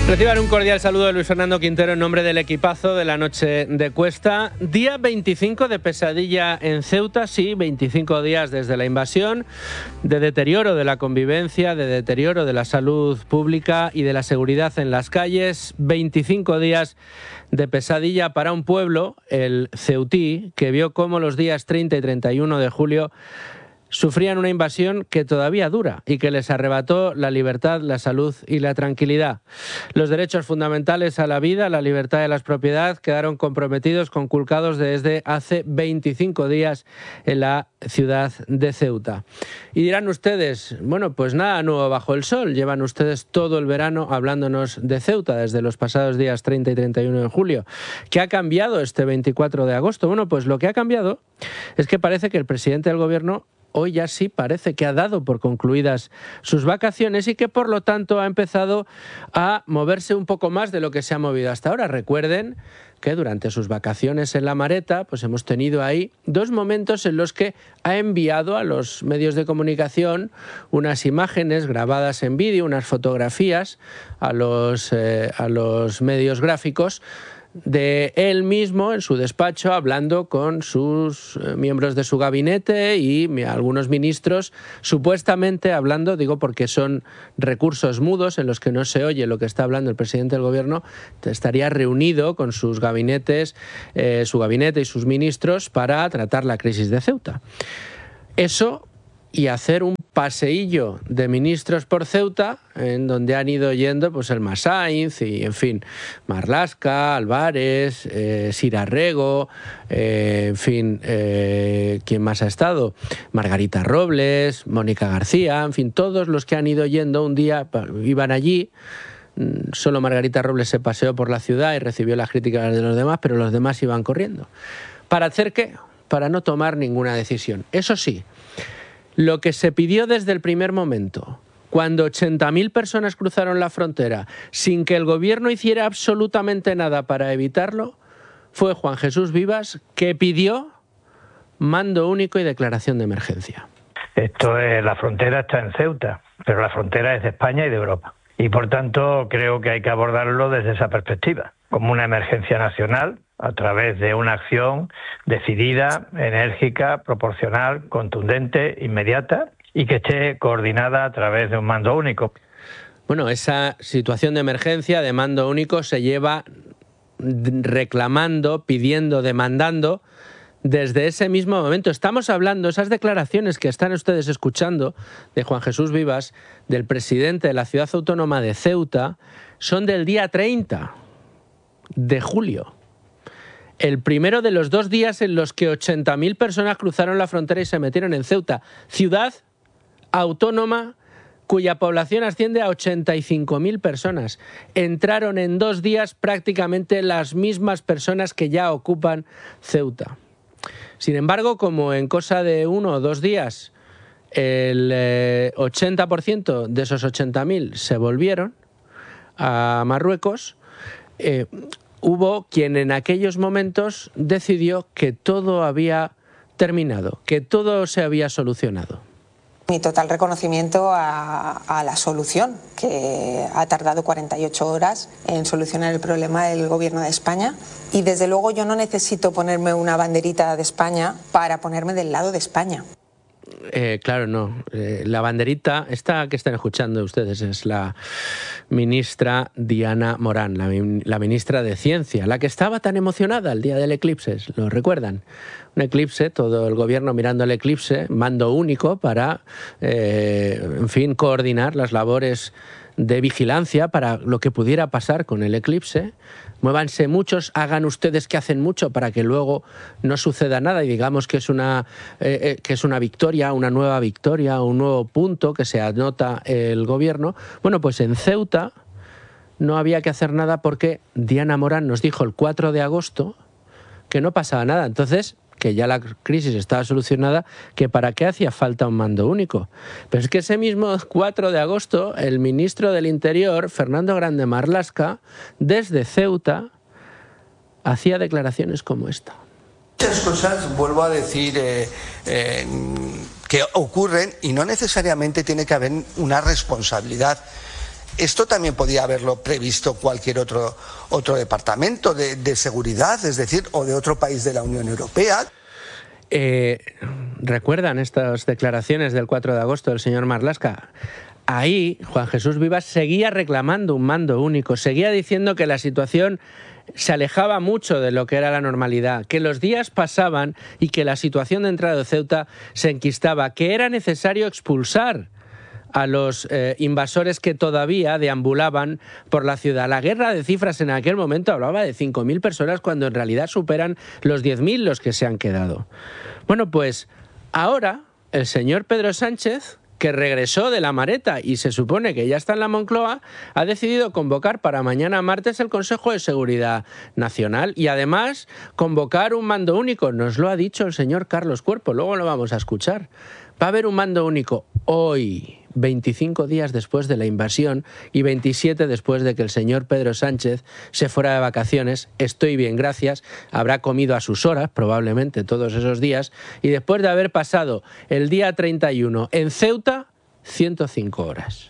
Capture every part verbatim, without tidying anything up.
Reciban un cordial saludo de Luis Fernando Quintero en nombre del equipazo de la noche de Cuesta. Día veinticinco de pesadilla en Ceuta, sí, veinticinco días desde la invasión, de deterioro de la convivencia, de deterioro de la salud pública y de la seguridad en las calles. veinticinco días de pesadilla para un pueblo, el ceutí, que vio cómo los días treinta y treinta y uno de julio sufrían una invasión que todavía dura y que les arrebató la libertad, la salud y la tranquilidad. Los derechos fundamentales a la vida, la libertad de la propiedad quedaron comprometidos, conculcados desde hace veinticinco días en la ciudad de Ceuta. Y dirán ustedes, bueno, pues nada nuevo bajo el sol. Llevan ustedes todo el verano hablándonos de Ceuta desde los pasados días treinta y treinta y uno de julio. ¿Qué ha cambiado este veinticuatro de agosto? Bueno, pues lo que ha cambiado es que parece que el presidente del gobierno hoy ya sí parece que ha dado por concluidas sus vacaciones y que por lo tanto ha empezado a moverse un poco más de lo que se ha movido hasta ahora. Recuerden que durante sus vacaciones en La Mareta pues hemos tenido ahí dos momentos en los que ha enviado a los medios de comunicación unas imágenes grabadas en vídeo, unas fotografías a los, eh, a los medios gráficos de él mismo en su despacho hablando con sus eh, miembros de su gabinete y mi, algunos ministros, supuestamente hablando, digo porque son recursos mudos en los que no se oye lo que está hablando el presidente del gobierno, estaría reunido con sus gabinetes, eh, su gabinete y sus ministros para tratar la crisis de Ceuta. Eso y hacer un paseillo de ministros por Ceuta, en donde han ido yendo pues el Masainz y, en fin, Marlaska, Álvarez, eh, Sirarrego, eh, en fin, eh, ¿quién más ha estado? Margarita Robles, Mónica García, en fin, todos los que han ido yendo un día, iban allí. Solo Margarita Robles se paseó por la ciudad y recibió las críticas de los demás, pero los demás iban corriendo. ¿Para hacer qué? Para no tomar ninguna decisión. Eso sí, lo que se pidió desde el primer momento, cuando ochenta mil personas cruzaron la frontera sin que el gobierno hiciera absolutamente nada para evitarlo, fue Juan Jesús Vivas, que pidió mando único y declaración de emergencia. Esto es, la frontera está en Ceuta, pero la frontera es de España y de Europa. Y por tanto creo que hay que abordarlo desde esa perspectiva, como una emergencia nacional, a través de una acción decidida, enérgica, proporcional, contundente, inmediata y que esté coordinada a través de un mando único. Bueno, esa situación de emergencia de mando único se lleva reclamando, pidiendo, demandando desde ese mismo momento. Estamos hablando, esas declaraciones que están ustedes escuchando de Juan Jesús Vivas, del presidente de la ciudad autónoma de Ceuta, son del día treinta de julio. El primero de los dos días en los que ochenta mil personas cruzaron la frontera y se metieron en Ceuta, ciudad autónoma cuya población asciende a ochenta y cinco mil personas. Entraron en dos días prácticamente las mismas personas que ya ocupan Ceuta. Sin embargo, como en cosa de uno o dos días el eh, ochenta por ciento de esos ochenta mil se volvieron a Marruecos, eh, hubo quien en aquellos momentos decidió que todo había terminado, que todo se había solucionado. Mi total reconocimiento a, a la solución, que ha tardado cuarenta y ocho horas en solucionar el problema del gobierno de España. Y desde luego yo no necesito ponerme una banderita de España para ponerme del lado de España. Eh, claro, no. Eh, la banderita, esta que están escuchando ustedes, es la ministra Diana Morán, la, la ministra de Ciencia, la que estaba tan emocionada el día del eclipse, ¿lo recuerdan? Un eclipse, todo el gobierno mirando el eclipse, mando único para, eh, en fin, coordinar las labores de vigilancia para lo que pudiera pasar con el eclipse. Muévanse muchos, hagan ustedes que hacen mucho para que luego no suceda nada y digamos que es una, eh, eh, que es una victoria, una nueva victoria, un nuevo punto que se anota el gobierno. Bueno, pues en Ceuta no había que hacer nada porque Diana Morán nos dijo el cuatro de agosto que no pasaba nada. Entonces, que ya la crisis estaba solucionada, que para qué hacía falta un mando único. Pero es que ese mismo cuatro de agosto, el ministro del Interior, Fernando Grande Marlaska, desde Ceuta, hacía declaraciones como esta. Muchas cosas, vuelvo a decir, eh, eh, que ocurren y no necesariamente tiene que haber una responsabilidad Esto también podía haberlo previsto cualquier otro, otro departamento de, de seguridad, es decir, o de otro país de la Unión Europea. Eh, ¿Recuerdan estas declaraciones del cuatro de agosto del señor Marlaska? Ahí Juan Jesús Vivas seguía reclamando un mando único, seguía diciendo que la situación se alejaba mucho de lo que era la normalidad, que los días pasaban y que la situación de entrada de Ceuta se enquistaba, que era necesario expulsar a los eh, invasores que todavía deambulaban por la ciudad. La guerra de cifras en aquel momento hablaba de cinco mil personas cuando en realidad superan los diez mil los que se han quedado. Bueno, pues ahora el señor Pedro Sánchez, que regresó de la Mareta y se supone que ya está en la Moncloa, ha decidido convocar para mañana martes el Consejo de Seguridad Nacional y además convocar un mando único. Nos lo ha dicho el señor Carlos Cuerpo, luego lo vamos a escuchar. Va a haber un mando único hoy, veinticinco días después de la invasión y veintisiete después de que el señor Pedro Sánchez se fuera de vacaciones. Estoy bien, gracias. Habrá comido a sus horas, probablemente todos esos días, y después de haber pasado el día treinta y uno en Ceuta, ciento cinco horas.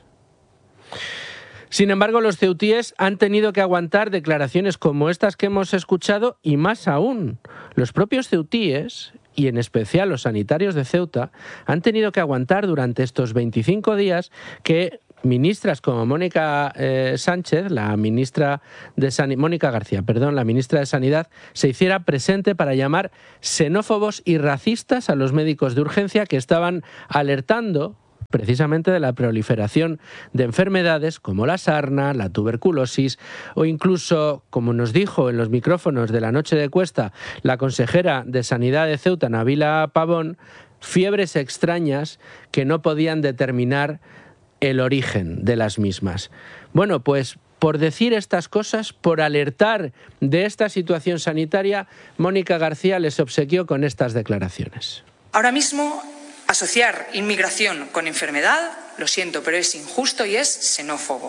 Sin embargo, los ceutíes han tenido que aguantar declaraciones como estas que hemos escuchado y más aún. Los propios ceutíes, y en especial los sanitarios de Ceuta, han tenido que aguantar durante estos veinticinco días que ministras como Mónica eh, Sánchez, la ministra de San... Mónica García, perdón, la ministra de Sanidad, se hiciera presente para llamar xenófobos y racistas a los médicos de urgencia que estaban alertando precisamente de la proliferación de enfermedades como la sarna, la tuberculosis o incluso, como nos dijo en los micrófonos de la noche de Cuesta la consejera de Sanidad de Ceuta, Nabila Pavón, fiebres extrañas que no podían determinar el origen de las mismas. Bueno, pues por decir estas cosas, por alertar de esta situación sanitaria, Mónica García les obsequió con estas declaraciones. Ahora mismo, asociar inmigración con enfermedad, lo siento, pero es injusto y es xenófobo.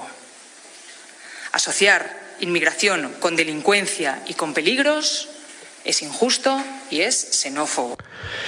Asociar inmigración con delincuencia y con peligros es injusto y es xenófobo.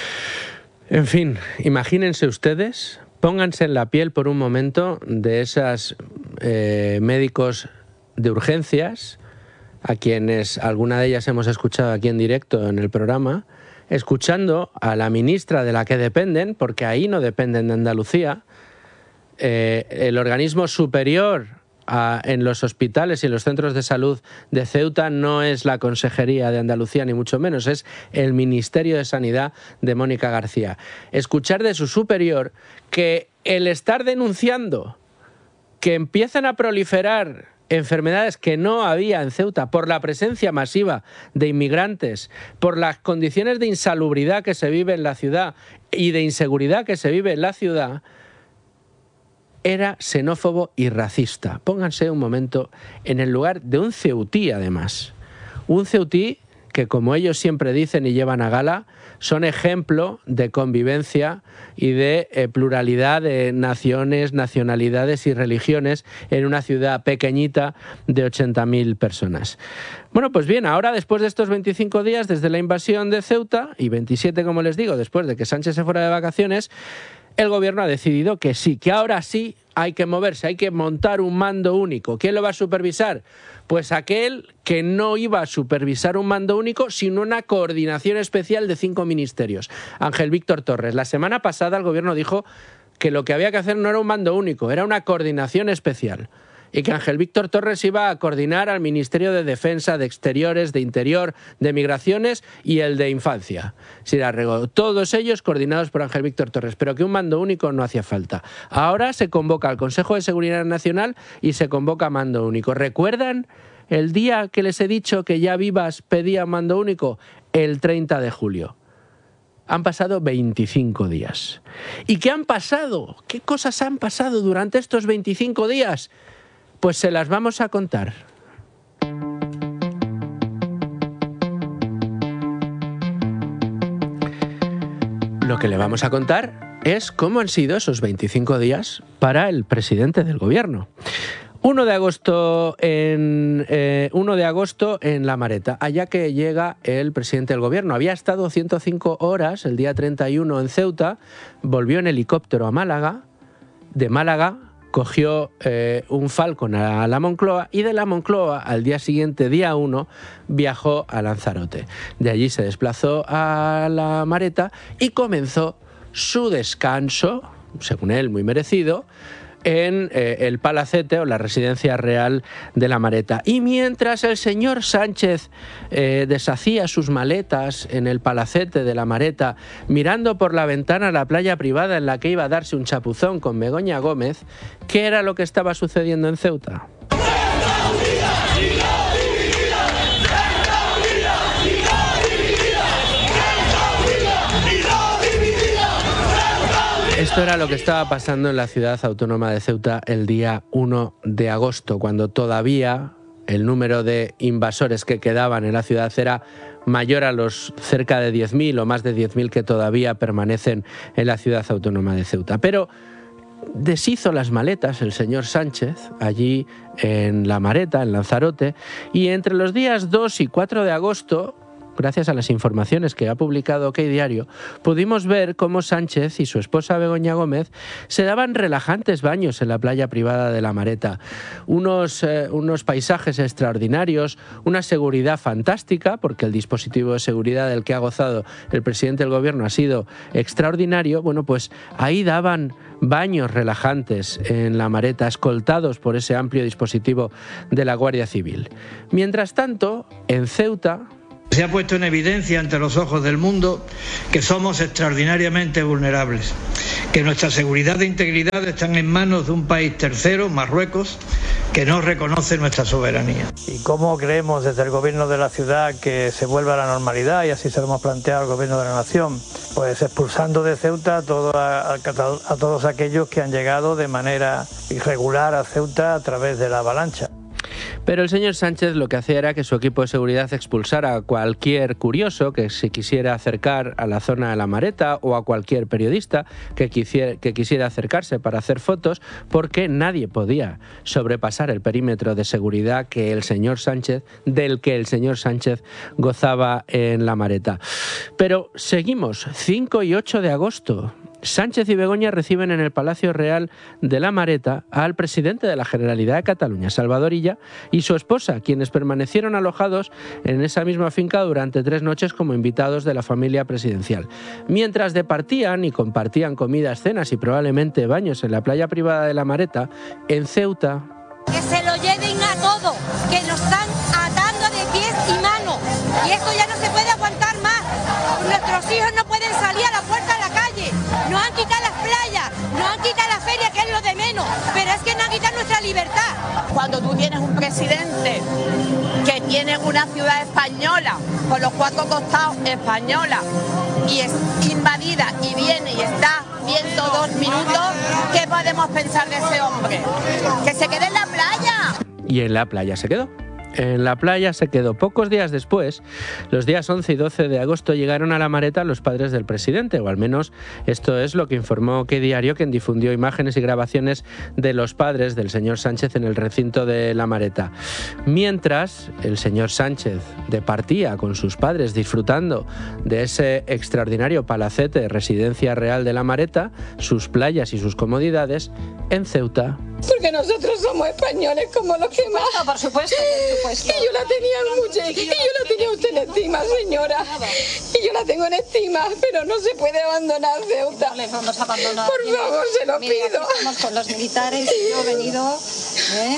En fin, imagínense ustedes, pónganse en la piel por un momento de esos eh, médicos de urgencias, a quienes alguna de ellas hemos escuchado aquí en directo en el programa, escuchando a la ministra de la que dependen, porque ahí no dependen de Andalucía, eh, el organismo superior a, en los hospitales y en los centros de salud de Ceuta no es la Consejería de Andalucía, ni mucho menos, es el Ministerio de Sanidad de Mónica García. Escuchar de su superior que el estar denunciando que empiezan a proliferar enfermedades que no había en Ceuta por la presencia masiva de inmigrantes, por las condiciones de insalubridad que se vive en la ciudad y de inseguridad que se vive en la ciudad, era xenófobo y racista. Pónganse un momento en el lugar de un ceutí, además. Un ceutí que, como ellos siempre dicen y llevan a gala, son ejemplo de convivencia y de eh, pluralidad de naciones, nacionalidades y religiones en una ciudad pequeñita de ochenta mil personas. Bueno, pues bien, ahora después de estos veinticinco días desde la invasión de Ceuta, y veintisiete, como les digo, después de que Sánchez se fuera de vacaciones, el gobierno ha decidido que sí, que ahora sí hay que moverse, hay que montar un mando único. ¿Quién lo va a supervisar? Pues aquel que no iba a supervisar un mando único, sino una coordinación especial de cinco ministerios. Ángel Víctor Torres. La semana pasada el gobierno dijo que lo que había que hacer no era un mando único, era una coordinación especial. Y que Ángel Víctor Torres iba a coordinar al Ministerio de Defensa, de Exteriores, de Interior, de Migraciones y el de Infancia. Sí, la regó. Todos ellos coordinados por Ángel Víctor Torres, pero que un mando único no hacía falta. Ahora se convoca al Consejo de Seguridad Nacional y se convoca mando único. ¿Recuerdan el día que les he dicho que ya Vivas pedía mando único? El treinta de julio. Han pasado veinticinco días. ¿Y qué han pasado? ¿Qué cosas han pasado durante estos veinticinco días? Pues se las vamos a contar. Lo que le vamos a contar es cómo han sido esos veinticinco días para el presidente del gobierno. uno de agosto en, eh, uno de agosto en La Mareta, allá que llega el presidente del gobierno. Había estado ciento cinco horas el día treinta y uno en Ceuta, volvió en helicóptero a Málaga, de Málaga cogió eh, un Falcon a la Moncloa y de la Moncloa al día siguiente, día uno, viajó a Lanzarote. De allí se desplazó a La Mareta y comenzó su descanso, según él muy merecido, en eh, el palacete o la residencia real de La Mareta. Y mientras el señor Sánchez eh, deshacía sus maletas en el palacete de La Mareta, mirando por la ventana la playa privada en la que iba a darse un chapuzón con Begoña Gómez, ¿qué era lo que estaba sucediendo en Ceuta? Esto era lo que estaba pasando en la ciudad autónoma de Ceuta el día uno de agosto, cuando todavía el número de invasores que quedaban en la ciudad era mayor a los cerca de diez mil o más de diez mil que todavía permanecen en la ciudad autónoma de Ceuta. Pero deshizo las maletas el señor Sánchez allí en La Mareta, en Lanzarote, y entre los días dos y cuatro de agosto, gracias a las informaciones que ha publicado OK Diario, pudimos ver cómo Sánchez y su esposa Begoña Gómez se daban relajantes baños en la playa privada de La Mareta. Unos, eh, unos paisajes extraordinarios, una seguridad fantástica, porque el dispositivo de seguridad del que ha gozado el presidente del gobierno ha sido extraordinario. Bueno, pues ahí daban baños relajantes en La Mareta, escoltados por ese amplio dispositivo de la Guardia Civil. Mientras tanto, en Ceuta, se ha puesto en evidencia ante los ojos del mundo que somos extraordinariamente vulnerables, que nuestra seguridad e integridad están en manos de un país tercero, Marruecos, que no reconoce nuestra soberanía. ¿Y cómo creemos desde el gobierno de la ciudad que se vuelva a la normalidad? Y así se lo hemos planteado al gobierno de la nación. Pues expulsando de Ceuta a, todo, a, a, a todos aquellos que han llegado de manera irregular a Ceuta a través de la avalancha. Pero el señor Sánchez lo que hacía era que su equipo de seguridad expulsara a cualquier curioso que se quisiera acercar a la zona de La Mareta o a cualquier periodista que quisiera, que quisiera acercarse para hacer fotos, porque nadie podía sobrepasar el perímetro de seguridad que el señor Sánchez, del que el señor Sánchez gozaba en La Mareta. Pero seguimos, cinco y ocho de agosto. Sánchez y Begoña reciben en el Palacio Real de La Mareta al presidente de la Generalidad de Cataluña, Salvador Illa, y su esposa, quienes permanecieron alojados en esa misma finca durante tres noches como invitados de la familia presidencial. Mientras departían y compartían comidas, cenas y probablemente baños en la playa privada de La Mareta, en Ceuta... Que se lo lleven a todo, que nos están atando de pies y manos, y esto ya no se puede aguantar más. Nuestros hijos no pueden salir a la puerta de la calle, nos han quitado las playas, nos han quitado la feria, que es lo de menos, pero es que nos han quitado nuestra libertad. Cuando tú tienes un presidente que tiene una ciudad española, con los cuatro costados española, y es invadida y viene y está viendo dos minutos, ¿qué podemos pensar de ese hombre? ¡Que se quede en la playa! Y en la playa se quedó. En la playa se quedó. Pocos días después, los días once y doce de agosto, llegaron a La Mareta los padres del presidente, o al menos esto es lo que informó OK Diario, quien difundió imágenes y grabaciones de los padres del señor Sánchez en el recinto de La Mareta. Mientras el señor Sánchez departía con sus padres disfrutando de ese extraordinario palacete, residencia real de La Mareta, sus playas y sus comodidades, en Ceuta. Porque nosotros somos españoles como los que más. No, por supuesto, por supuesto. Y yo la tenía mucho, y yo la tenía usted en estima, señora. Y yo la tengo en estima, pero no se puede abandonar Ceuta. No les vamos a abandonar. Por favor, se lo Mira, pido. Estamos con los militares y yo he venido. ¿eh?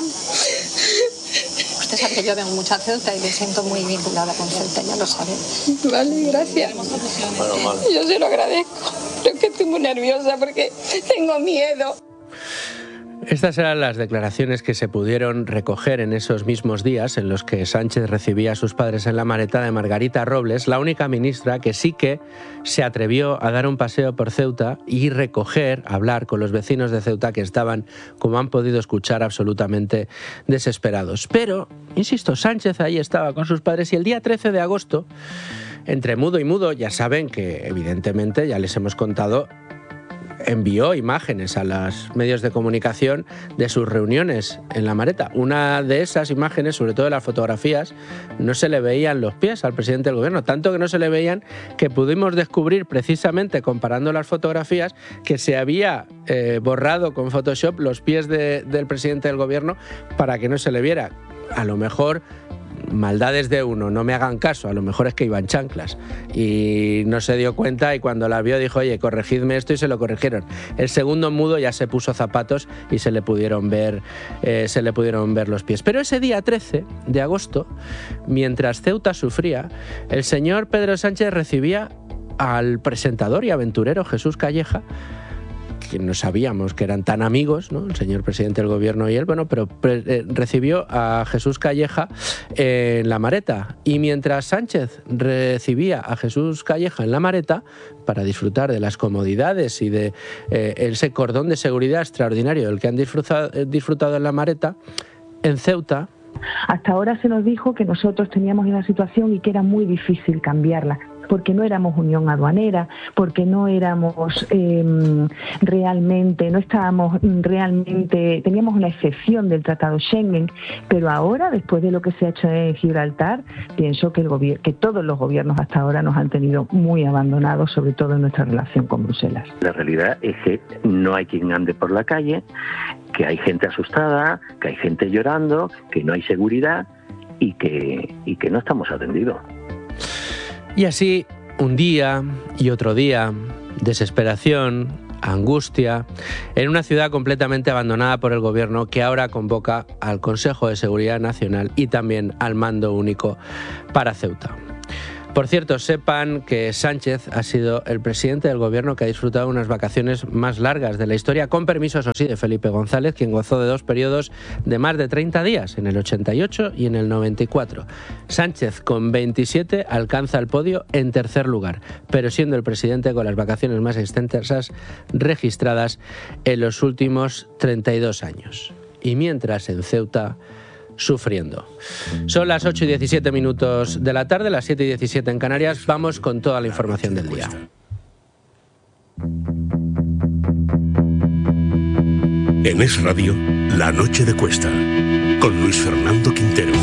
Usted sabe que yo vengo mucho a Ceuta y me siento muy vinculada con Ceuta, ya lo sabe. Vale, gracias. Yo se lo agradezco. Pero es que estoy muy nerviosa porque tengo miedo. Estas eran las declaraciones que se pudieron recoger en esos mismos días en los que Sánchez recibía a sus padres en La Mareta, de Margarita Robles, la única ministra que sí que se atrevió a dar un paseo por Ceuta y recoger, hablar con los vecinos de Ceuta que estaban, como han podido escuchar, absolutamente desesperados. Pero, insisto, Sánchez ahí estaba con sus padres y el día trece de agosto, entre mudo y mudo, ya saben que evidentemente, ya les hemos contado, envió imágenes a los medios de comunicación de sus reuniones en La Mareta. Una de esas imágenes, sobre todo de las fotografías, no se le veían los pies al presidente del gobierno, tanto que no se le veían que pudimos descubrir precisamente comparando las fotografías que se había eh, borrado con Photoshop los pies de, del presidente del gobierno para que no se le viera. A lo mejor maldades de uno, no me hagan caso, a lo mejor es que iban chanclas y no se dio cuenta y cuando la vio dijo, oye, corregidme esto, y se lo corrigieron. El segundo mudo ya se puso zapatos y se le pudieron ver, eh, se le pudieron ver los pies. Pero ese día trece de agosto, mientras Ceuta sufría, el señor Pedro Sánchez recibía al presentador y aventurero Jesús Calleja, que no sabíamos que eran tan amigos, ¿no?, el señor presidente del gobierno y él, bueno, pero pre- eh, recibió a Jesús Calleja en La Mareta. Y mientras Sánchez recibía a Jesús Calleja en La Mareta, para disfrutar de las comodidades y de eh, ese cordón de seguridad extraordinario del que han disfrutado, eh, disfrutado en La Mareta, en Ceuta... Hasta ahora se nos dijo que nosotros teníamos una situación y que era muy difícil cambiarla, porque no éramos unión aduanera, porque no éramos eh, realmente, no estábamos realmente, teníamos una excepción del Tratado Schengen, pero ahora, después de lo que se ha hecho en Gibraltar, pienso que, el gobier- que todos los gobiernos hasta ahora nos han tenido muy abandonados, sobre todo en nuestra relación con Bruselas. La realidad es que no hay quien ande por la calle, que hay gente asustada, que hay gente llorando, que no hay seguridad y que, y que no estamos atendidos. Y así, un día y otro día, desesperación, angustia, en una ciudad completamente abandonada por el gobierno que ahora convoca al Consejo de Seguridad Nacional y también al mando único para Ceuta. Por cierto, sepan que Sánchez ha sido el presidente del gobierno que ha disfrutado unas vacaciones más largas de la historia, con permiso, eso sí, de Felipe González, quien gozó de dos periodos de más de treinta días, en el ochenta y ocho y en el noventa y cuatro. Sánchez, con veintisiete, alcanza el podio en tercer lugar, pero siendo el presidente con las vacaciones más extensas registradas en los últimos treinta y dos años. Y mientras en Ceuta, sufriendo. Son las ocho y diecisiete minutos de la tarde, las siete y diecisiete en Canarias. Vamos con toda la información del día. En Es Radio, La Noche de Cuesta, con Luis Fernando Quintero.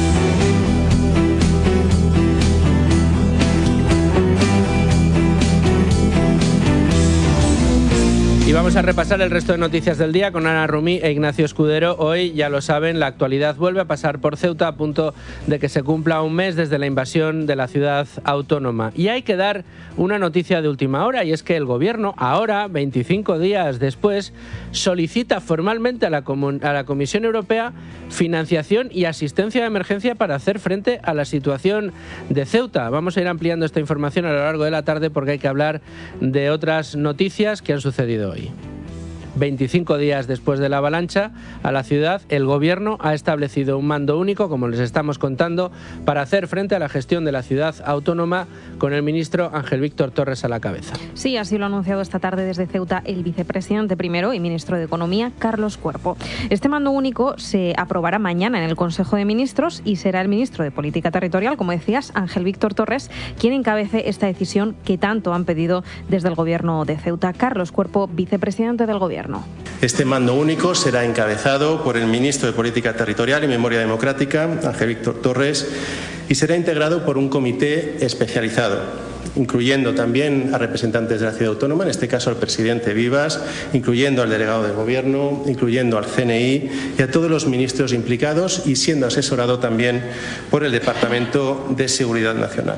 Y vamos a repasar el resto de noticias del día con Ana Rumí e Ignacio Escudero. Hoy, ya lo saben, la actualidad vuelve a pasar por Ceuta a punto de que se cumpla un mes desde la invasión de la ciudad autónoma. Y hay que dar una noticia de última hora, y es que el gobierno, ahora, veinticinco días después, solicita formalmente a la, comun- a la Comisión Europea financiación y asistencia de emergencia para hacer frente a la situación de Ceuta. Vamos a ir ampliando esta información a lo largo de la tarde porque hay que hablar de otras noticias que han sucedido hoy. veinticinco días después de la avalancha a la ciudad, el gobierno ha establecido un mando único, como les estamos contando, para hacer frente a la gestión de la ciudad autónoma con el ministro Ángel Víctor Torres a la cabeza. Sí, así lo ha anunciado esta tarde desde Ceuta el vicepresidente primero y ministro de Economía, Carlos Cuerpo. Este mando único se aprobará mañana en el Consejo de Ministros y será el ministro de Política Territorial, como decías, Ángel Víctor Torres, quien encabece esta decisión que tanto han pedido desde el gobierno de Ceuta. Carlos Cuerpo, vicepresidente del gobierno. Este mando único será encabezado por el ministro de Política Territorial y Memoria Democrática, Ángel Víctor Torres, y será integrado por un comité especializado, incluyendo también a representantes de la ciudad autónoma, en este caso al presidente Vivas, incluyendo al delegado del Gobierno, incluyendo al C N I y a todos los ministros implicados, y siendo asesorado también por el Departamento de Seguridad Nacional.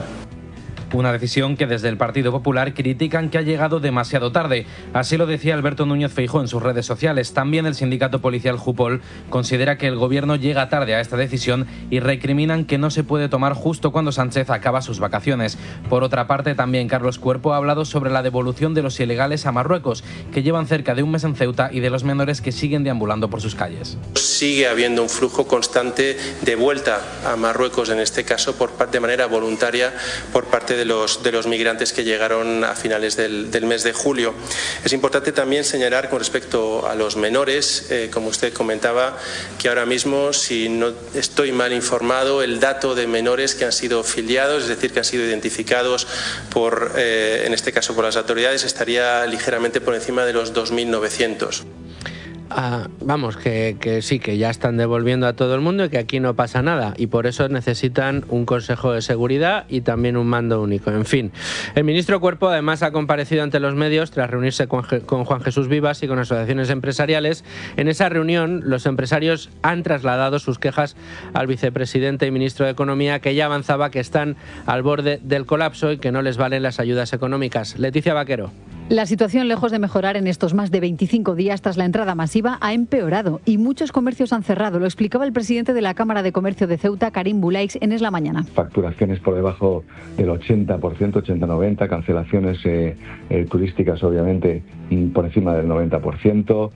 Una decisión que desde el Partido Popular critican que ha llegado demasiado tarde. Así lo decía Alberto Núñez Feijóo en sus redes sociales. También el sindicato policial Jupol considera que el gobierno llega tarde a esta decisión y recriminan que no se puede tomar justo cuando Sánchez acaba sus vacaciones. Por otra parte, también Carlos Cuerpo ha hablado sobre la devolución de los ilegales a Marruecos, que llevan cerca de un mes en Ceuta, y de los menores que siguen deambulando por sus calles. Sigue habiendo un flujo constante de vuelta a Marruecos, en este caso por, de manera voluntaria por parte de de los, de los migrantes que llegaron a finales del, del mes de julio. Es importante también señalar con respecto a los menores, eh, como usted comentaba, que ahora mismo, si no estoy mal informado, el dato de menores que han sido filiados, es decir, que han sido identificados por, eh, en este caso por las autoridades, estaría ligeramente por encima de los dos mil novecientos. Ah, vamos, que, que sí, que ya están devolviendo a todo el mundo y que aquí no pasa nada, y por eso necesitan un Consejo de Seguridad y también un mando único. En fin, el ministro Cuerpo además ha comparecido ante los medios tras reunirse con, con Juan Jesús Vivas y con asociaciones empresariales. En esa reunión los empresarios han trasladado sus quejas al vicepresidente y ministro de Economía, que ya avanzaba que están al borde del colapso y que no les valen las ayudas económicas. Leticia Vaquero. La situación, lejos de mejorar en estos más de veinticinco días tras la entrada masiva, ha empeorado y muchos comercios han cerrado. Lo explicaba el presidente de la Cámara de Comercio de Ceuta, Karim Bulaix, en Es la Mañana. Facturaciones por debajo del ochenta por ciento, ochenta noventa, cancelaciones eh, eh, turísticas obviamente por encima del noventa por ciento.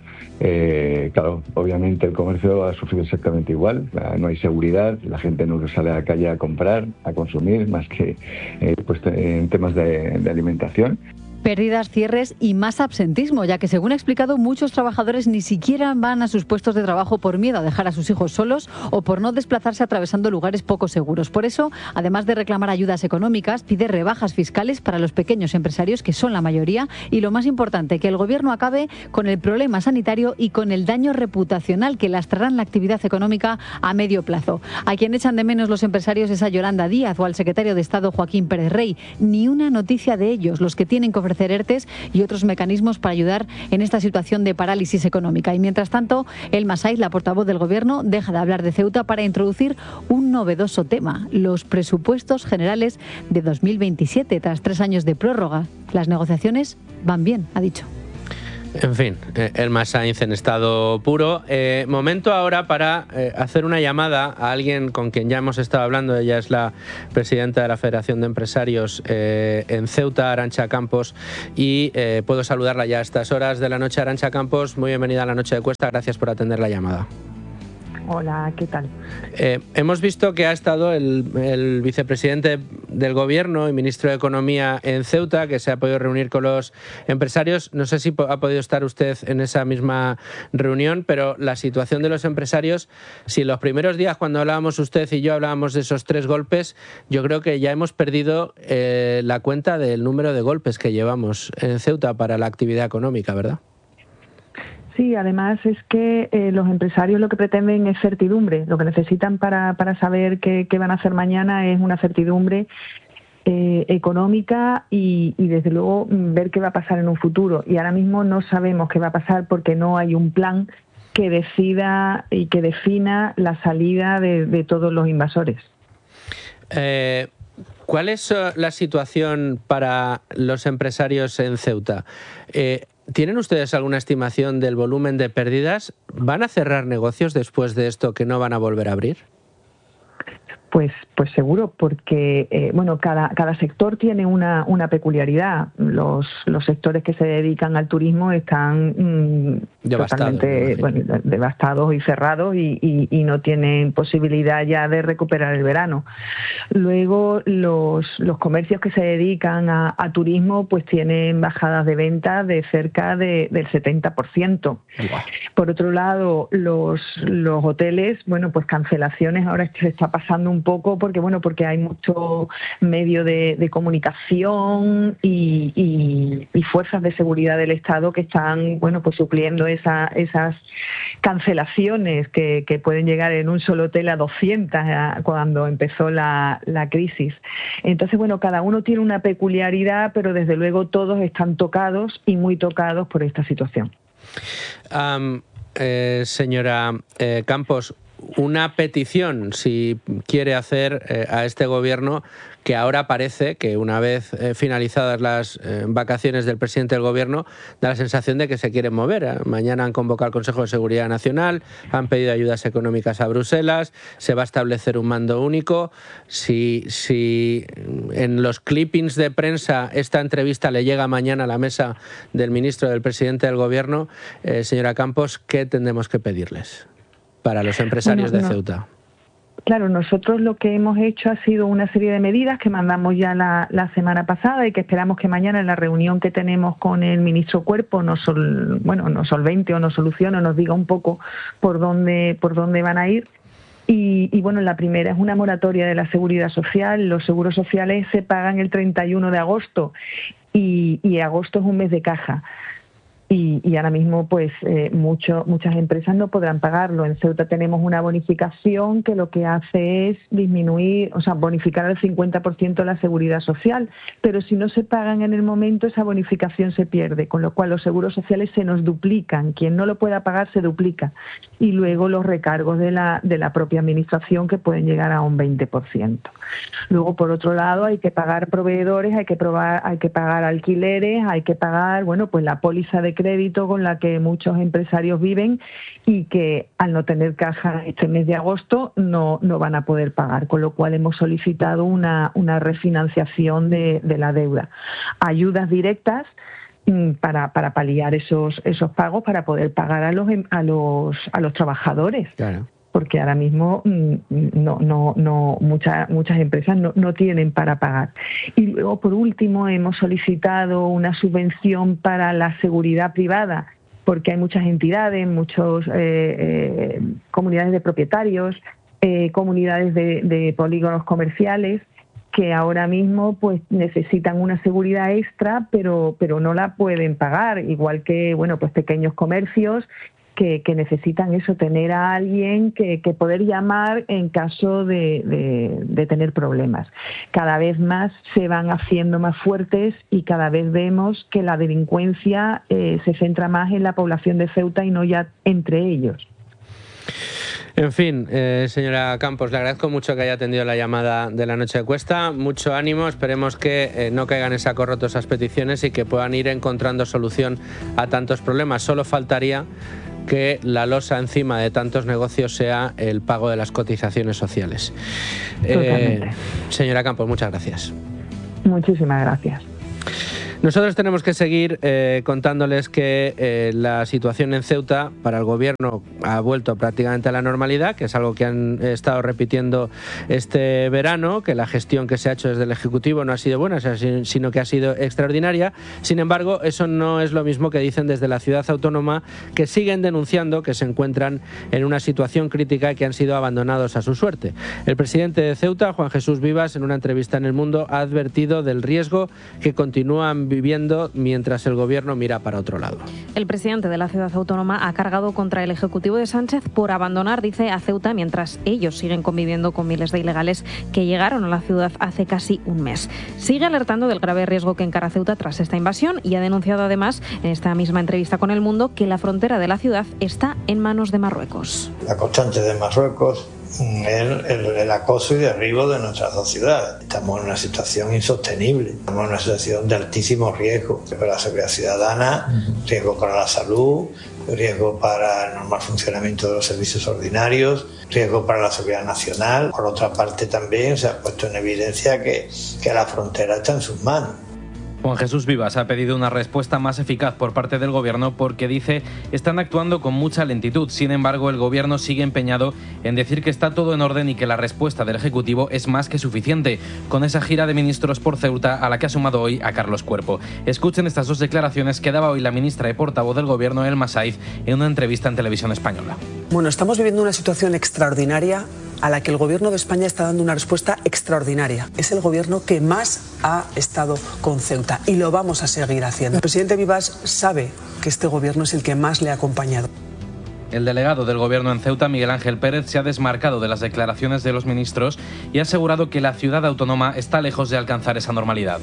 Eh, claro, obviamente el comercio ha sufrido exactamente igual. No hay seguridad, la gente no sale a la calle a comprar, a consumir, más que eh, pues, en temas de, de alimentación. Pérdidas, cierres y más absentismo, ya que, según ha explicado, muchos trabajadores ni siquiera van a sus puestos de trabajo por miedo a dejar a sus hijos solos o por no desplazarse atravesando lugares poco seguros. Por eso, además de reclamar ayudas económicas, pide rebajas fiscales para los pequeños empresarios, que son la mayoría, y lo más importante, que el Gobierno acabe con el problema sanitario y con el daño reputacional que lastrarán la actividad económica a medio plazo. A quien echan de menos los empresarios es a Yolanda Díaz o al secretario de Estado Joaquín Pérez Rey. Ni una noticia de ellos, los que tienen que ofrecer ERTES y otros mecanismos para ayudar en esta situación de parálisis económica. Y mientras tanto, Elma Saiz, la portavoz del Gobierno, deja de hablar de Ceuta para introducir un novedoso tema: los presupuestos generales de dos mil veintisiete, tras tres años de prórroga. Las negociaciones van bien, ha dicho. En fin, Elma Saiz en estado puro. Eh, momento ahora para eh, hacer una llamada a alguien con quien ya hemos estado hablando. Ella es la presidenta de la Federación de Empresarios eh, en Ceuta, Arantxa Campos, y eh, puedo saludarla ya a estas horas de la noche. Arantxa Campos, muy bienvenida a la Noche de Cuesta. Gracias por atender la llamada. Hola, ¿qué tal? Eh, hemos visto que ha estado el, el vicepresidente del Gobierno y ministro de Economía en Ceuta, que se ha podido reunir con los empresarios. No sé si ha podido estar usted en esa misma reunión, pero la situación de los empresarios, si los primeros días cuando hablábamos usted y yo hablábamos de esos tres golpes, yo creo que ya hemos perdido eh, la cuenta del número de golpes que llevamos en Ceuta para la actividad económica, ¿verdad? Sí, además es que eh, los empresarios lo que pretenden es certidumbre. Lo que necesitan para, para saber qué, qué van a hacer mañana es una certidumbre eh, económica y, y, desde luego, ver qué va a pasar en un futuro. Y ahora mismo no sabemos qué va a pasar porque no hay un plan que decida y que defina la salida de, de todos los invasores. Eh... ¿Cuál es la situación para los empresarios en Ceuta? Eh, ¿Tienen ustedes alguna estimación del volumen de pérdidas? ¿Van a cerrar negocios después de esto que no van a volver a abrir? Pues, pues seguro, porque eh, bueno, cada, cada sector tiene una, una peculiaridad. Los, los sectores que se dedican al turismo están mmm, Devastado, totalmente bueno, devastados y cerrados y, y, y no tienen posibilidad ya de recuperar el verano. Luego, los, los comercios que se dedican a, a turismo pues tienen bajadas de venta de cerca de, del setenta por ciento. Wow. Por otro lado, los, los hoteles, bueno, pues cancelaciones ahora se está pasando un poco porque bueno porque hay mucho medio de, de comunicación y, y, y fuerzas de seguridad del Estado que están bueno pues supliendo esa, esas cancelaciones que, que pueden llegar en un solo hotel a doscientas cuando empezó la, la crisis. Entonces bueno cada uno tiene una peculiaridad, pero desde luego todos están tocados y muy tocados por esta situación. Um, eh, señora eh, Campos, una petición, si quiere hacer eh, a este Gobierno, que ahora parece que una vez eh, finalizadas las eh, vacaciones del presidente del Gobierno, da la sensación de que se quieren mover. Mañana han convocado al Consejo de Seguridad Nacional, han pedido ayudas económicas a Bruselas, se va a establecer un mando único. Si, si en los clippings de prensa esta entrevista le llega mañana a la mesa del ministro del presidente del Gobierno, eh, señora Campos, ¿qué tendremos que pedirles para los empresarios bueno, no. de Ceuta? Claro, nosotros lo que hemos hecho ha sido una serie de medidas que mandamos ya la, la semana pasada y que esperamos que mañana en la reunión que tenemos con el ministro Cuerpo nos, sol, bueno, nos solvente o nos solucione o nos diga un poco por dónde, por dónde van a ir. Y, y bueno, la primera es una moratoria de la seguridad social. Los seguros sociales se pagan el treinta y uno de agosto y, y agosto es un mes de caja. Y, y ahora mismo pues eh, mucho, muchas empresas no podrán pagarlo. En Ceuta tenemos una bonificación que lo que hace es disminuir, o sea, bonificar al cincuenta por ciento la seguridad social, pero si no se pagan en el momento esa bonificación se pierde, con lo cual los seguros sociales se nos duplican, quien no lo pueda pagar se duplica, y luego los recargos de la, de la propia administración que pueden llegar a un veinte por ciento. Luego, por otro lado, hay que pagar proveedores, hay que, probar, hay que pagar alquileres, hay que pagar, bueno, pues la póliza de crédito con la que muchos empresarios viven y que al no tener caja este mes de agosto no, no van a poder pagar, con lo cual hemos solicitado una, una refinanciación de, de la deuda. Ayudas directas para, para paliar esos, esos pagos, para poder pagar a los, a los, a los trabajadores. Claro. Porque ahora mismo no, no, no, muchas, muchas empresas no, no tienen para pagar. Y luego, por último, hemos solicitado una subvención para la seguridad privada, porque hay muchas entidades, muchas eh, eh, comunidades de propietarios, eh, comunidades de, de polígonos comerciales, que ahora mismo pues necesitan una seguridad extra, pero, pero no la pueden pagar, igual que bueno pues pequeños comercios, Que, que necesitan eso, tener a alguien que, que poder llamar en caso de, de, de tener problemas. Cada vez más se van haciendo más fuertes y cada vez vemos que la delincuencia eh, se centra más en la población de Ceuta y no ya entre ellos. En fin, eh, señora Campos, le agradezco mucho que haya atendido la llamada de la noche de Cuesta. Mucho ánimo, esperemos que eh, no caigan en saco roto esas peticiones y que puedan ir encontrando solución a tantos problemas. Solo faltaría que la losa encima de tantos negocios sea el pago de las cotizaciones sociales. Eh, señora Campos, muchas gracias. Muchísimas gracias. Nosotros tenemos que seguir eh, contándoles que eh, la situación en Ceuta para el gobierno ha vuelto prácticamente a la normalidad, que es algo que han estado repitiendo este verano, que la gestión que se ha hecho desde el Ejecutivo no ha sido buena, sino que ha sido extraordinaria. Sin embargo, eso no es lo mismo que dicen desde la ciudad autónoma, que siguen denunciando que se encuentran en una situación crítica y que han sido abandonados a su suerte. El presidente de Ceuta, Juan Jesús Vivas, en una entrevista en El Mundo, ha advertido del riesgo que continúan viviendo mientras el gobierno mira para otro lado. El presidente de la ciudad autónoma ha cargado contra el Ejecutivo de Sánchez por abandonar, dice, a Ceuta mientras ellos siguen conviviendo con miles de ilegales que llegaron a la ciudad hace casi un mes. Sigue alertando del grave riesgo que encara Ceuta tras esta invasión y ha denunciado además en esta misma entrevista con El Mundo que la frontera de la ciudad está en manos de Marruecos. La constante de Marruecos El, el, el acoso y derribo de nuestras dos ciudades. Estamos en una situación insostenible, estamos en una situación de altísimo riesgo para la seguridad ciudadana, riesgo para la salud, riesgo para el normal funcionamiento de los servicios ordinarios, riesgo para la seguridad nacional. Por otra parte, también se ha puesto en evidencia que, que la frontera está en sus manos. Juan Jesús Vivas ha pedido una respuesta más eficaz por parte del Gobierno porque, dice, están actuando con mucha lentitud. Sin embargo, el Gobierno sigue empeñado en decir que está todo en orden y que la respuesta del Ejecutivo es más que suficiente, con esa gira de ministros por Ceuta a la que ha sumado hoy a Carlos Cuerpo. Escuchen estas dos declaraciones que daba hoy la ministra y portavoz del Gobierno, Elma Saiz, en una entrevista en Televisión Española. Bueno, estamos viviendo una situación extraordinaria a la que el Gobierno de España está dando una respuesta extraordinaria. Es el Gobierno que más ha estado con Ceuta y lo vamos a seguir haciendo. El presidente Vivas sabe que este Gobierno es el que más le ha acompañado. El delegado del Gobierno en Ceuta, Miguel Ángel Pérez, se ha desmarcado de las declaraciones de los ministros y ha asegurado que la ciudad autónoma está lejos de alcanzar esa normalidad.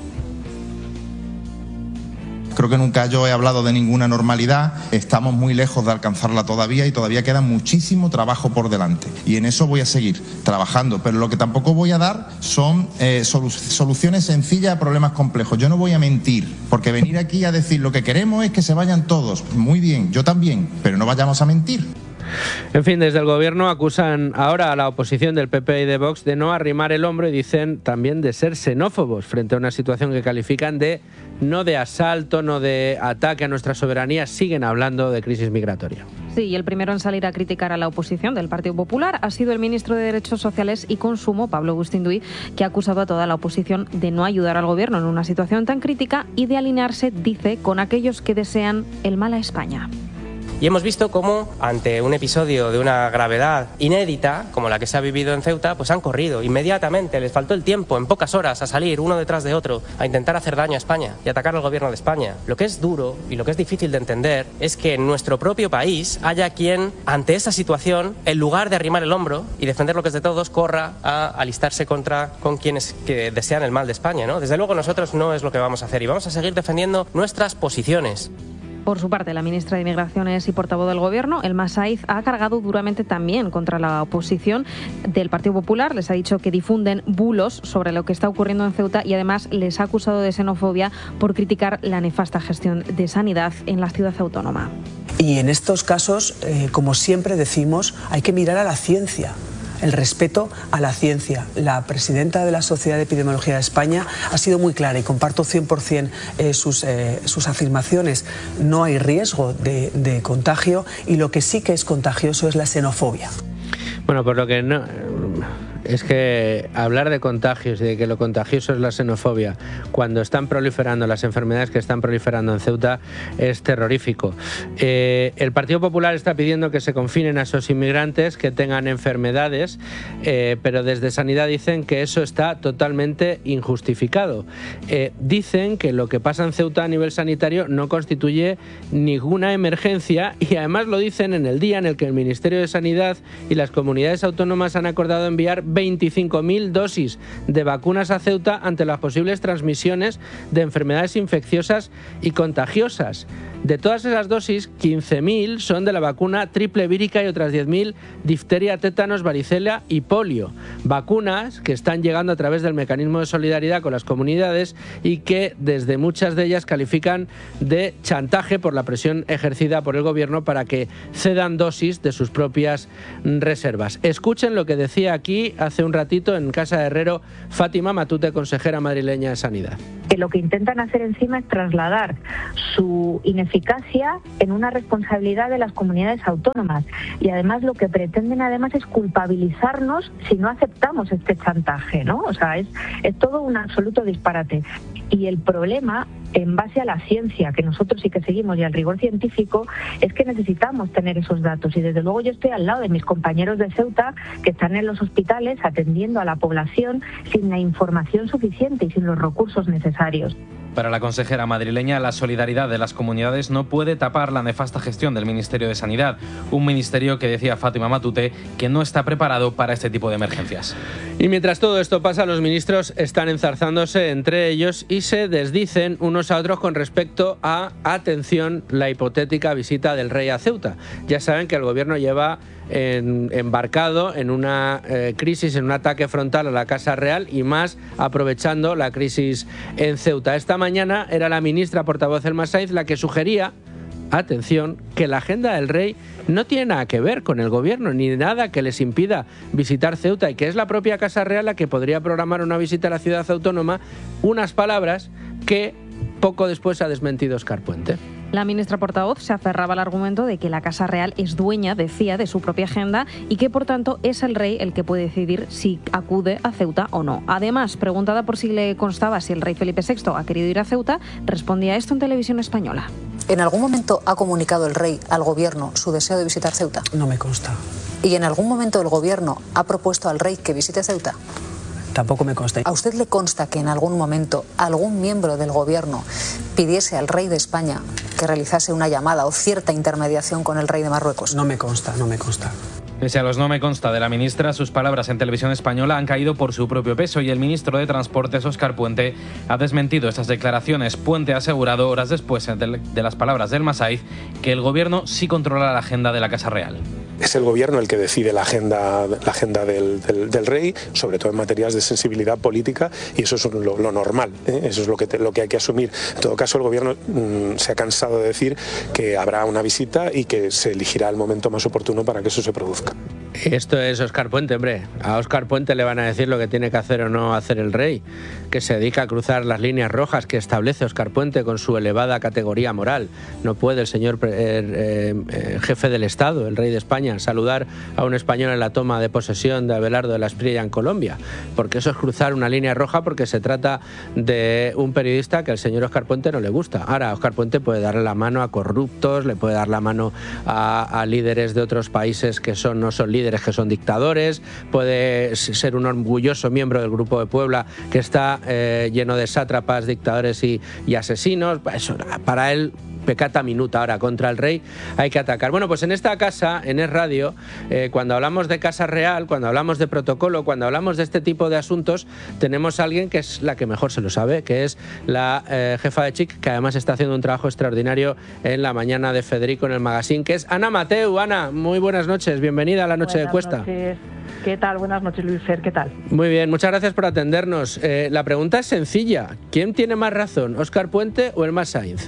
Creo que nunca yo he hablado de ninguna normalidad, estamos muy lejos de alcanzarla todavía y todavía queda muchísimo trabajo por delante. Y en eso voy a seguir trabajando, pero lo que tampoco voy a dar son eh, solu- soluciones sencillas a problemas complejos. Yo no voy a mentir, porque venir aquí a decir lo que queremos es que se vayan todos. Muy bien, yo también, pero no vayamos a mentir. En fin, desde el Gobierno acusan ahora a la oposición del P P y de Vox de no arrimar el hombro y dicen también de ser xenófobos frente a una situación que califican de no de asalto, no de ataque a nuestra soberanía. Siguen hablando de crisis migratoria. Sí, y el primero en salir a criticar a la oposición del Partido Popular ha sido el ministro de Derechos Sociales y Consumo, Pablo Agustín-Duy, que ha acusado a toda la oposición de no ayudar al gobierno en una situación tan crítica y de alinearse, dice, con aquellos que desean el mal a España. Y hemos visto cómo, ante un episodio de una gravedad inédita, como la que se ha vivido en Ceuta, pues han corrido inmediatamente, les faltó el tiempo, en pocas horas, a salir uno detrás de otro, a intentar hacer daño a España y atacar al gobierno de España. Lo que es duro y lo que es difícil de entender es que en nuestro propio país haya quien, ante esa situación, en lugar de arrimar el hombro y defender lo que es de todos, corra a alistarse contra con quienes que desean el mal de España, ¿no? Desde luego nosotros no es lo que vamos a hacer y vamos a seguir defendiendo nuestras posiciones. Por su parte, la ministra de Migraciones y portavoz del Gobierno, Elma Saiz, ha cargado duramente también contra la oposición del Partido Popular. Les ha dicho que difunden bulos sobre lo que está ocurriendo en Ceuta y además les ha acusado de xenofobia por criticar la nefasta gestión de sanidad en la ciudad autónoma. Y en estos casos, eh, como siempre decimos, hay que mirar a la ciencia. El respeto a la ciencia. La presidenta de la Sociedad de Epidemiología de España ha sido muy clara y comparto cien por cien eh, sus, eh, sus afirmaciones. No hay riesgo de, de contagio y lo que sí que es contagioso es la xenofobia. Bueno, por lo que no... Es que hablar de contagios y de que lo contagioso es la xenofobia cuando están proliferando las enfermedades que están proliferando en Ceuta es terrorífico. Eh, el Partido Popular está pidiendo que se confinen a esos inmigrantes que tengan enfermedades, eh, pero desde Sanidad dicen que eso está totalmente injustificado. Eh, dicen que lo que pasa en Ceuta a nivel sanitario no constituye ninguna emergencia y además lo dicen en el día en el que el Ministerio de Sanidad y las comunidades autónomas han acordado enviar veinticinco mil dosis de vacunas a Ceuta ante las posibles transmisiones de enfermedades infecciosas y contagiosas. De todas esas dosis, quince mil son de la vacuna triple vírica y otras diez mil difteria, tétanos, varicela y polio. Vacunas que están llegando a través del mecanismo de solidaridad con las comunidades y que desde muchas de ellas califican de chantaje por la presión ejercida por el gobierno para que cedan dosis de sus propias reservas. Escuchen lo que decía aquí hace un ratito en Casa de Herrero Fátima Matute, consejera madrileña de Sanidad. Que lo que intentan hacer encima es trasladar su ineficacia en una responsabilidad de las comunidades autónomas y además lo que pretenden además es culpabilizarnos si no aceptamos este chantaje, ¿no? O sea, es, es todo un absoluto disparate. Y el problema, en base a la ciencia, que nosotros sí que seguimos, y al rigor científico, es que necesitamos tener esos datos. Y desde luego yo estoy al lado de mis compañeros de Ceuta que están en los hospitales atendiendo a la población sin la información suficiente y sin los recursos necesarios. Para la consejera madrileña, la solidaridad de las comunidades no puede tapar la nefasta gestión del Ministerio de Sanidad, un ministerio que decía Fátima Matute que no está preparado para este tipo de emergencias. Y mientras todo esto pasa, los ministros están enzarzándose entre ellos y se desdicen unos a otros con respecto a, atención, la hipotética visita del rey a Ceuta. Ya saben que el gobierno lleva En, embarcado en una eh, crisis, en un ataque frontal a la Casa Real y más aprovechando la crisis en Ceuta. Esta mañana era la ministra portavoz Elma Saiz la que sugería, atención, que la agenda del rey no tiene nada que ver con el gobierno ni nada que les impida visitar Ceuta y que es la propia Casa Real la que podría programar una visita a la ciudad autónoma, unas palabras que poco después ha desmentido Óscar Puente. La ministra portavoz se aferraba al argumento de que la Casa Real es dueña, decía, de su propia agenda y que, por tanto, es el rey el que puede decidir si acude a Ceuta o no. Además, preguntada por si le constaba si el rey Felipe sexto ha querido ir a Ceuta, respondía esto en Televisión Española. ¿En algún momento ha comunicado el rey al gobierno su deseo de visitar Ceuta? No me consta. ¿Y en algún momento el gobierno ha propuesto al rey que visite Ceuta? Tampoco me consta. ¿A usted le consta que en algún momento algún miembro del gobierno pidiese al rey de España que realizase una llamada o cierta intermediación con el rey de Marruecos? No me consta, no me consta. Pese a los no me consta de la ministra, sus palabras en Televisión Española han caído por su propio peso y el ministro de Transportes, Óscar Puente, ha desmentido estas declaraciones. Puente ha asegurado, horas después de las palabras de Elma Saiz, que el gobierno sí controla la agenda de la Casa Real. Es el gobierno el que decide la agenda, la agenda del, del, del rey, sobre todo en materias de sensibilidad política, y eso es lo, lo normal, ¿eh? Eso es lo que, te, lo que hay que asumir. En todo caso, el gobierno mmm, se ha cansado de decir que habrá una visita y que se elegirá el momento más oportuno para que eso se produzca. Esto es Óscar Puente, hombre. A Óscar Puente le van a decir lo que tiene que hacer o no hacer el rey, que se dedica a cruzar las líneas rojas que establece Óscar Puente con su elevada categoría moral. No puede el señor eh, eh, jefe del Estado, el rey de España, saludar a un español en la toma de posesión de Abelardo de la Espriella en Colombia, porque eso es cruzar una línea roja, porque se trata de un periodista que al señor Óscar Puente no le gusta. Ahora, Óscar Puente puede darle la mano a corruptos, le puede dar la mano a, a líderes de otros países que son no son líderes, que son dictadores, puede ser un orgulloso miembro del Grupo de Puebla que está eh, lleno de sátrapas, dictadores y, y asesinos. Eso, para él, pecata minuta. Ahora, contra el rey hay que atacar. Bueno, pues en esta casa, en Es Radio, eh, cuando hablamos de Casa Real, cuando hablamos de protocolo, cuando hablamos de este tipo de asuntos, tenemos a alguien que es la que mejor se lo sabe, que es la eh, jefa de Chic, que además está haciendo un trabajo extraordinario en la mañana de Federico en el Magazine, que es Ana Mateu. Ana, muy buenas noches, bienvenida a la Noche buenas de Cuesta. Noches. ¿Qué tal? Buenas noches, Luis Fer, ¿qué tal? Muy bien, muchas gracias por atendernos. Eh, la pregunta es sencilla, ¿quién tiene más razón, Óscar Puente o Elma Sainz?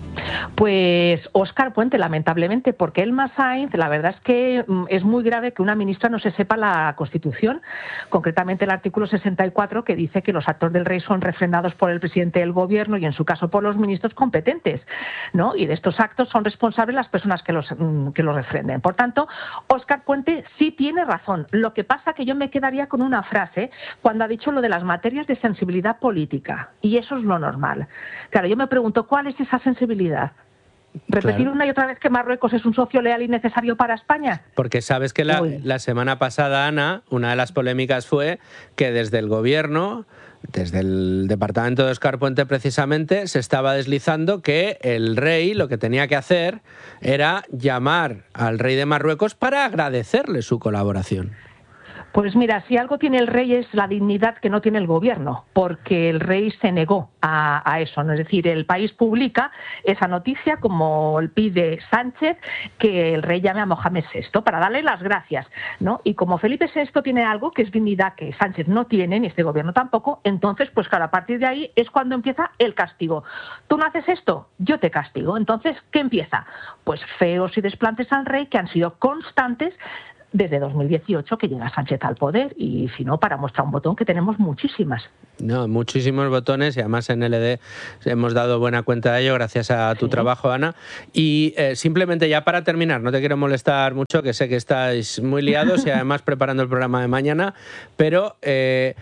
Pues Óscar Puente, lamentablemente, porque Elma Sainz, la verdad es que es muy grave que una ministra no se sepa la Constitución, concretamente el artículo sesenta y cuatro, que dice que los actos del rey son refrendados por el presidente del gobierno y en su caso por los ministros competentes, ¿no? Y de estos actos son responsables las personas que los, que los refrenden. Por tanto, Óscar Puente sí tiene razón. Lo que pasa que yo me quedaría con una frase cuando ha dicho lo de las materias de sensibilidad política, y eso es lo normal. Claro, yo me pregunto, ¿cuál es esa sensibilidad? ¿Repetir claro. una y otra vez que Marruecos es un socio leal y necesario para España? Porque sabes que la, la semana pasada, Ana, una de las polémicas fue que desde el gobierno, desde el departamento de Óscar Puente precisamente, se estaba deslizando que el rey lo que tenía que hacer era llamar al rey de Marruecos para agradecerle su colaboración. Pues mira, si algo tiene el rey es la dignidad que no tiene el gobierno, porque el rey se negó a, a eso, ¿no? Es decir, el país publica esa noticia como pide Sánchez, que el rey llame a Mohamed sexto para darle las gracias, ¿no? Y como Felipe sexto tiene algo que es dignidad que Sánchez no tiene, ni este gobierno tampoco, entonces, pues claro, a partir de ahí es cuando empieza el castigo. Tú no haces esto, yo te castigo. Entonces, ¿qué empieza? Pues feos y desplantes al rey que han sido constantes desde dos mil dieciocho que llega Sánchez al poder, y si no, para mostrar un botón que tenemos muchísimas. No, muchísimos botones, y además en L D hemos dado buena cuenta de ello gracias a tu sí. trabajo, Ana. Y eh, simplemente ya para terminar, no te quiero molestar mucho, que sé que estáis muy liados y además preparando el programa de mañana, pero... Eh,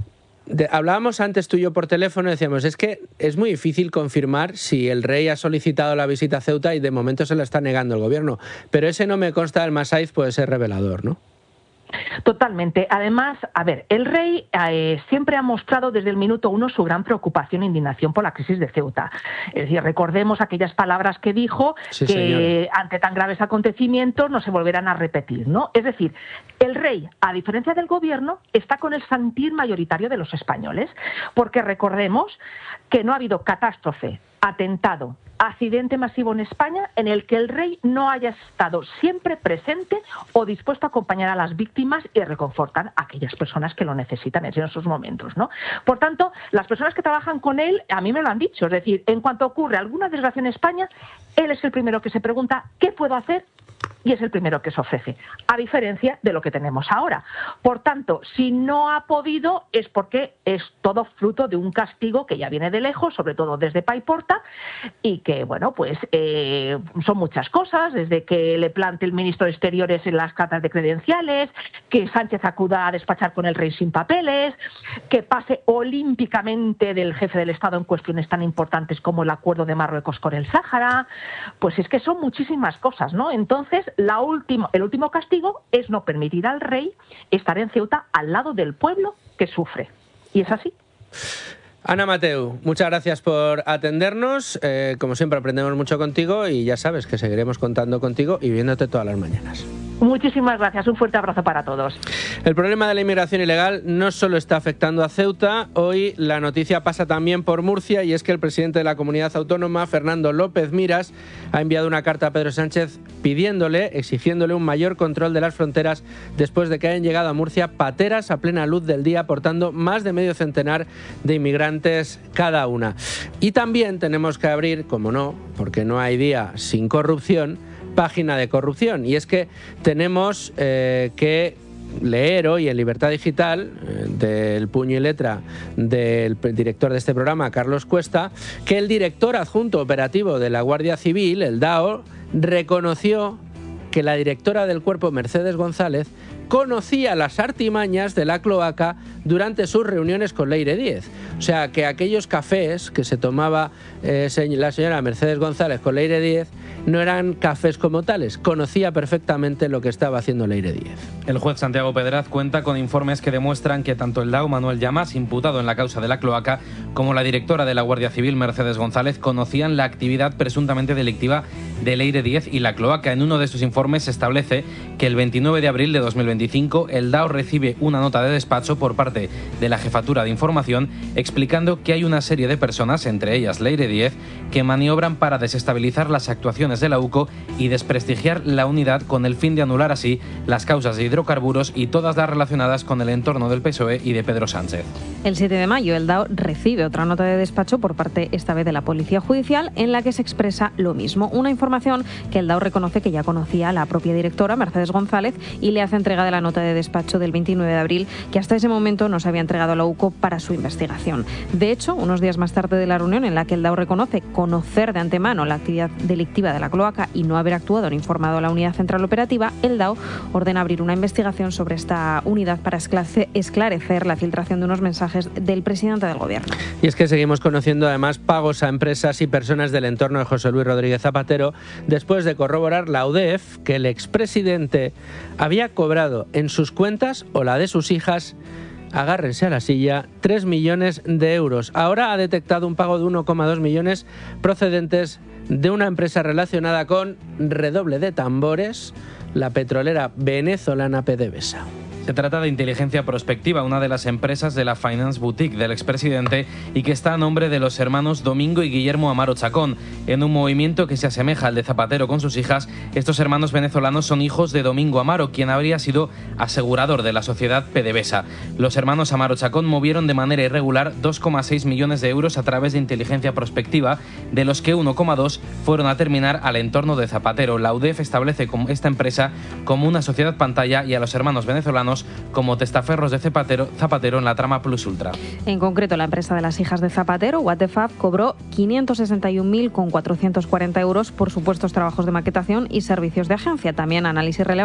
De, hablábamos antes tú y yo por teléfono, decíamos, es que es muy difícil confirmar si el rey ha solicitado la visita a Ceuta y de momento se la está negando el gobierno, pero ese no me consta del Masaiz, puede ser revelador, ¿no? Totalmente. Además, a ver, el rey eh, siempre ha mostrado desde el minuto uno su gran preocupación e indignación por la crisis de Ceuta. Es decir, recordemos aquellas palabras que dijo, sí, que señora. ante tan graves acontecimientos no se volverán a repetir, ¿no? Es decir, el rey, a diferencia del gobierno, está con el sentir mayoritario de los españoles, porque recordemos que no ha habido catástrofe, atentado, accidente masivo en España en el que el rey no haya estado siempre presente o dispuesto a acompañar a las víctimas y a reconfortar a aquellas personas que lo necesitan en esos momentos, ¿no? Por tanto, las personas que trabajan con él, a mí me lo han dicho, es decir, en cuanto ocurre alguna desgracia en España, él es el primero que se pregunta ¿qué puedo hacer? Y es el primero que se ofrece, a diferencia de lo que tenemos ahora. Por tanto, si no ha podido es porque es todo fruto de un castigo que ya viene de lejos, sobre todo desde Paiporta, y que, bueno, pues eh, son muchas cosas, desde que le plante el ministro de Exteriores en las cartas de credenciales, que Sánchez acuda a despachar con el rey sin papeles, que pase olímpicamente del jefe del Estado en cuestiones tan importantes como el acuerdo de Marruecos con el Sáhara. Pues es que son muchísimas cosas, ¿no? Entonces, la última, el último castigo es no permitir al rey estar en Ceuta al lado del pueblo que sufre. Y es así. Ana Mateu, muchas gracias por atendernos. Eh, como siempre, aprendemos mucho contigo y ya sabes que seguiremos contando contigo y viéndote todas las mañanas. Muchísimas gracias, un fuerte abrazo para todos. El problema de la inmigración ilegal no solo está afectando a Ceuta, hoy la noticia pasa también por Murcia, y es que el presidente de la comunidad autónoma, Fernando López Miras, ha enviado una carta a Pedro Sánchez pidiéndole, exigiéndole un mayor control de las fronteras después de que hayan llegado a Murcia pateras a plena luz del día portando más de medio centenar de inmigrantes cada una. Y también tenemos que abrir, como no, porque no hay día sin corrupción, página de corrupción. Y es que tenemos eh, que leer hoy en Libertad Digital, eh, del puño y letra del director de este programa, Carlos Cuesta, que el director adjunto operativo de la Guardia Civil, el D A O, reconoció que la directora del cuerpo, Mercedes González, conocía las artimañas de la cloaca durante sus reuniones con Leire Díez. O sea, que aquellos cafés que se tomaba eh, la señora Mercedes González con Leire Díez no eran cafés como tales. Conocía perfectamente lo que estaba haciendo Leire Díez. El juez Santiago Pedraz cuenta con informes que demuestran que tanto el D A O Manuel Llamas, imputado en la causa de la cloaca, como la directora de la Guardia Civil, Mercedes González, conocían la actividad presuntamente delictiva de Leire Díez y la cloaca. En uno de estos informes se establece que el veintinueve de abril de dos mil veinticinco el D A O recibe una nota de despacho por parte de la Jefatura de Información explicando que hay una serie de personas, entre ellas Leire Díez, que maniobran para desestabilizar las actuaciones de la U C O y desprestigiar la unidad con el fin de anular así las causas de hidrocarburos y todas las relacionadas con el entorno del P S O E y de Pedro Sánchez. El siete de mayo el D A O recibe otra nota de despacho por parte esta vez de la Policía Judicial en la que se expresa lo mismo, una información que el D A O reconoce que ya conocía a la propia directora, Mercedes González, y le hace entrega de la nota de despacho del veintinueve de abril que hasta ese momento no se había entregado a la U C O para su investigación. De hecho, unos días más tarde de la reunión en la que el D A O reconoce conocer de antemano la actividad delictiva de la cloaca y no haber actuado ni informado a la Unidad Central Operativa, el D A O ordena abrir una investigación sobre esta unidad para esclarecer la filtración de unos mensajes del presidente del Gobierno. Y es que seguimos conociendo además pagos a empresas y personas del entorno de José Luis Rodríguez Zapatero después de corroborar la U D E F que el expresidente había cobrado en sus cuentas o la de sus hijas, agárrense a la silla, tres millones de euros. Ahora ha detectado un pago de uno coma dos millones procedentes de una empresa relacionada con, redoble de tambores, la petrolera venezolana PDVSA. Se trata de Inteligencia Prospectiva, una de las empresas de la Finance Boutique del expresidente y que está a nombre de los hermanos Domingo y Guillermo Amaro Chacón. En un movimiento que se asemeja al de Zapatero con sus hijas, estos hermanos venezolanos son hijos de Domingo Amaro, quien habría sido asegurador de la sociedad PDVSA. Los hermanos Amaro Chacón movieron de manera irregular dos coma seis millones de euros a través de Inteligencia Prospectiva, de los que uno coma dos fueron a terminar al entorno de Zapatero. La U D E F establece esta empresa como una sociedad pantalla y a los hermanos venezolanos como testaferros de Zapatero, Zapatero en la trama Plus Ultra. En concreto, la empresa de las hijas de Zapatero, What the Fab, cobró quinientos sesenta y un mil cuatrocientos cuarenta euros por supuestos trabajos de maquetación y servicios de agencia. También análisis relevante